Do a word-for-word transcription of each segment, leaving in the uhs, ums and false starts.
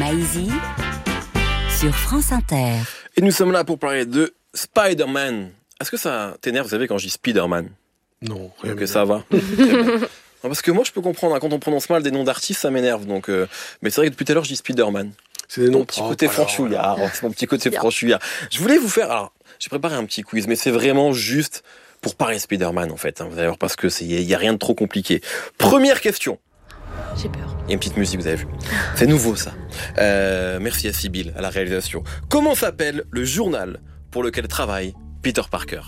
Maïzy sur France Inter. Et nous sommes là pour parler de Spider-Man. Est-ce que ça t'énerve, vous savez, quand je dis Spider-Man? Non, rien. Que ça va. Non, parce que moi, je peux comprendre, hein, quand on prononce mal des noms d'artistes, ça m'énerve. Donc, euh... mais c'est vrai que depuis tout à l'heure, je dis Spider-Man. C'est des noms Mon petit côté franchouillard. Alors, c'est mon petit côté franchouillard. Je voulais vous faire... Alors, j'ai préparé un petit quiz, mais c'est vraiment juste pour parler Spider-Man, en fait. Hein, vous allez voir, parce que c'est, il y a rien de trop compliqué. Première question. J'ai peur. Il y a une petite musique, vous avez vu. C'est nouveau, ça. Euh, merci à Sybille, à la réalisation. Comment s'appelle le journal pour lequel travaille Peter Parker?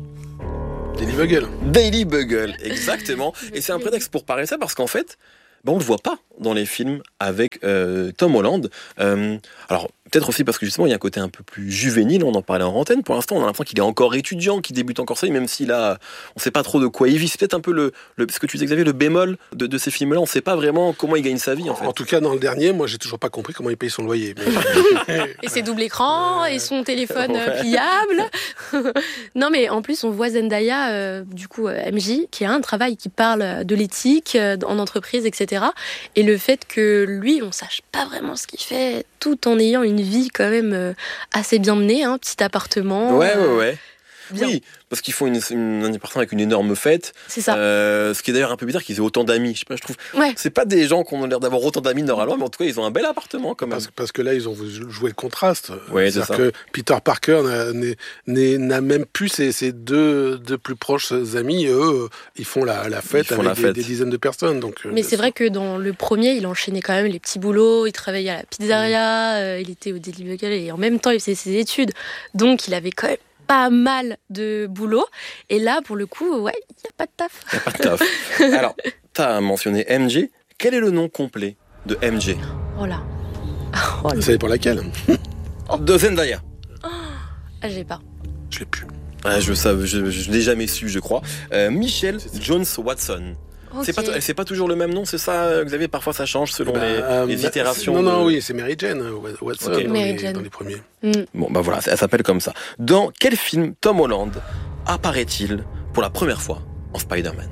Daily Bugle. Daily Bugle, exactement. Et c'est un prétexte pour parler de ça, parce qu'en fait, ben on le voit pas dans les films avec euh, Tom Holland. Euh, alors, peut-être aussi parce que justement, il y a un côté un peu plus juvénile, on en parlait en antenne. Pour l'instant, on a l'impression qu'il est encore étudiant, qu'il débute encore ça, même s'il a, on sait pas trop de quoi il vit. C'est peut-être un peu le, le ce que tu disais, Xavier, le bémol de, de ces films-là. On sait pas vraiment comment il gagne sa vie, en fait. En tout cas, dans le dernier, moi, j'ai toujours pas compris comment il paye son loyer. Mais... et ses doubles écrans, et son téléphone ouais. pliable. Non, mais en plus, on voit Zendaya, euh, du coup, euh, M J, qui a un travail qui parle de l'éthique euh, en entreprise, et cetera. Et le fait que lui, on sache pas vraiment ce qu'il fait, tout en ayant une vie quand même euh, assez bien menée, hein, petit appartement. Ouais, ouais, ouais. Bien. Oui, parce qu'ils font une, une, un appartement avec une énorme fête. C'est ça. Euh, ce qui est d'ailleurs un peu bizarre qu'ils aient autant d'amis. Je sais pas, je trouve. Ouais. C'est pas des gens qui ont l'air d'avoir autant d'amis normalement, mais en tout cas, ils ont un bel appartement quand même. Parce, parce que là, ils ont joué le contraste. Ouais, C'est-à-dire c'est ça. que Peter Parker n'a, n'est, n'a même plus ses, ses deux, deux plus proches amis. Eux, ils font la, la fête avec la des, fête. des dizaines de personnes. Donc, mais c'est vrai que dans le premier, il enchaînait quand même les petits boulots. Il travaillait à la pizzeria, mmh. euh, il était au Daily Bugle et en même temps, il faisait ses études. Donc, il avait quand même pas mal de boulot. Et là, pour le coup, ouais, il n'y a pas de taf. Il n'y a pas de taf. Alors, tu as mentionné M J. Quel est le nom complet de M J? Oh là. Oh là. Vous savez pour laquelle? De Zendaya. Oh. Ah, j'ai pas. Je l'ai plus. Ah, je ne je, je l'ai jamais su, je crois. Euh, Michelle Jones Watson. Okay. C'est pas, c'est pas toujours le même nom, c'est ça, Xavier? Parfois ça change selon bah, les, euh, les itérations. Non, non, de... oui, c'est Mary Jane Watson okay. dans, Mary les, Jane. dans les premiers. Mm. Bon, bah voilà, elle s'appelle comme ça. Dans quel film Tom Holland apparaît-il pour la première fois en Spider-Man?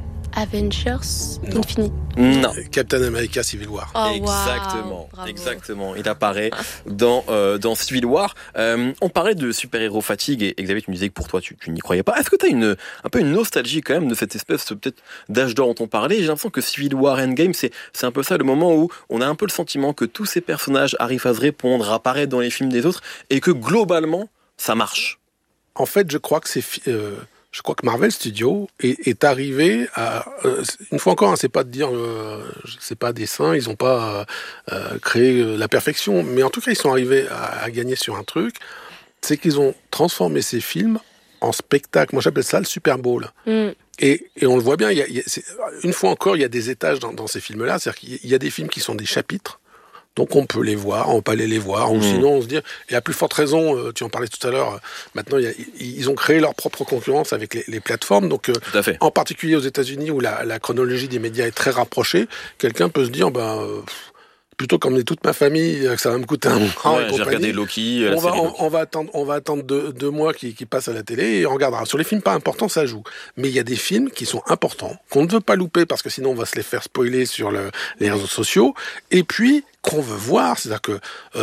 Avengers Infinity. Non. Captain America Civil War. Oh, exactement, wow. exactement. Il apparaît dans euh, dans Civil War. Euh, on parlait de super-héros fatigue et Xavier, tu me disais que pour toi, tu, tu n'y croyais pas. Est-ce que tu as une un peu une nostalgie quand même de cette espèce peut-être d'âge d'or dont on parlait? J'ai l'impression que Civil War Endgame, c'est c'est un peu ça, le moment où on a un peu le sentiment que tous ces personnages arrivent à se répondre, apparaître dans les films des autres et que globalement, ça marche. En fait, je crois que c'est euh... Je crois que Marvel Studios est, est arrivé à... Euh, une fois encore, hein, c'est pas de dire... Euh, c'est pas des saints, ils ont pas euh, créé la perfection, mais en tout cas, ils sont arrivés à, à gagner sur un truc, c'est qu'ils ont transformé ces films en spectacle. Moi, j'appelle ça le Super Bowl. Mm. Et, et on le voit bien, il y a, il y a, c'est, une fois encore, il y a des étages dans, dans ces films-là, c'est-à-dire qu'il y a des films qui sont des chapitres, donc on peut les voir, on peut aller les voir, ou mmh. sinon on se dit, et à plus forte raison, tu en parlais tout à l'heure, maintenant il y a, ils ont créé leur propre concurrence avec les, les plateformes, donc en particulier aux États-Unis où la, la chronologie des médias est très rapprochée, quelqu'un peut se dire, ben, euh, plutôt qu'emmener toute ma famille, que ça va me coûter un bras ouais, et j'ai regardé Loki, on va, on, on va attendre, on va attendre deux, deux mois qui, qui passent à la télé et on regardera. Sur les films pas importants, ça joue. Mais il y a des films qui sont importants, qu'on ne veut pas louper parce que sinon on va se les faire spoiler sur le, les réseaux sociaux. Et puis, qu'on veut voir, c'est-à-dire que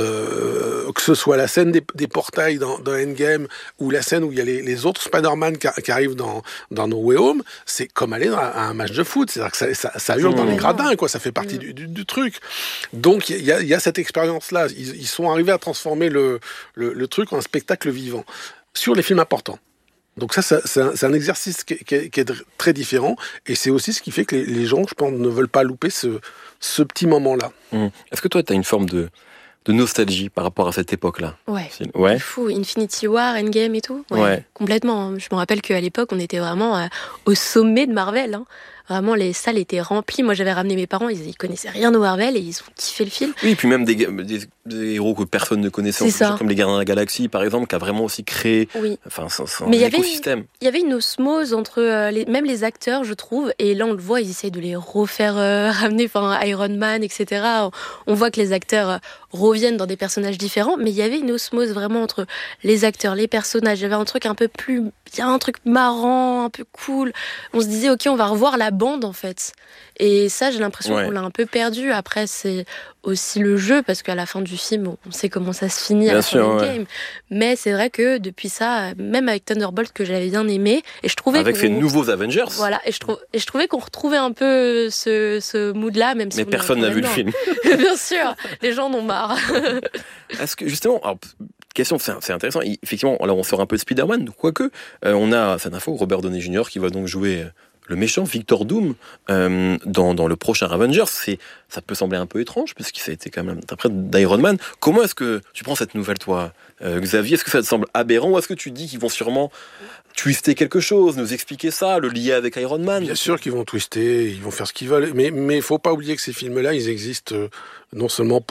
euh, que ce soit la scène des, des portails dans, dans Endgame ou la scène où il y a les, les autres Spider-Man qui, qui arrivent dans, dans No Way Home, c'est comme aller à, à un match de foot, c'est-à-dire que ça, ça, ça hurle mmh. dans les gradins, quoi, ça fait partie mmh. du, du, du truc. Donc il y a, y a cette expérience-là, ils, ils sont arrivés à transformer le, le, le truc en un spectacle vivant sur les films importants. Donc ça, ça c'est, un, c'est un exercice qui est, qui, est, qui est très différent, et c'est aussi ce qui fait que les, les gens, je pense, ne veulent pas louper ce, ce petit moment-là. Mmh. Est-ce que toi, tu as une forme de, de nostalgie par rapport à cette époque-là? Ouais. Ouais. C'est fou, Infinity War, Endgame et tout. Ouais. ouais. Complètement. Je me rappelle qu'à l'époque, on était vraiment euh, au sommet de Marvel. Hein. Vraiment, les salles étaient remplies. Moi, j'avais ramené mes parents, ils, ils connaissaient rien au Marvel et ils ont kiffé le film. Oui, et puis même des, des, des héros que personne ne connaissait, comme les Gardiens de la Galaxie, par exemple, qui a vraiment aussi créé oui. enfin, c'est, c'est un Mais écosystème. Il y avait une osmose entre euh, les, même les acteurs, je trouve, et là, on le voit, ils essayent de les refaire euh, ramener, enfin, Iron Man, et cetera. On, on voit que les acteurs euh, reviennent dans des personnages différents, mais il y avait une osmose vraiment entre les acteurs, les personnages. Il y avait un truc un peu plus... Il y a un truc marrant, un peu cool. On se disait, ok, on va revoir la bande en fait. Et ça, j'ai l'impression Ouais. qu'on l'a un peu perdu. Après, c'est aussi le jeu, parce qu'à la fin du film, on sait comment ça se finit à Bien la sûr, fin ouais. d'Endgame. Mais c'est vrai que depuis ça, même avec Thunderbolt que j'avais bien aimé, et je trouvais Avec qu'on- ces nouveaux Avengers. Voilà, et je, trouve, et je trouvais qu'on retrouvait un peu ce, ce mood-là, même si Mais on a un personne n'a vu le problème film. dedans. Bien sûr, les gens en ont marre. Est-ce que justement, alors, question, c'est c'est intéressant. Il- Effectivement, là, on sort un peu de Spider-Man, quoique euh, on a cette info, Robert Downey junior qui va donc jouer euh, le méchant Victor Doom euh, dans, dans le prochain Avengers. C'est, ça peut sembler un peu étrange puisqu'il a été quand même l'interprète d'Iron Man. Comment est-ce que tu prends cette nouvelle, toi, euh, Xavier? Est-ce que ça te semble aberrant ou est-ce que tu dis qu'ils vont sûrement twister quelque chose, nous expliquer ça, le lier avec Iron Man? Bien sûr qu'ils vont twister, ils vont faire ce qu'ils veulent, mais mais faut pas oublier que ces films-là, ils existent euh, non seulement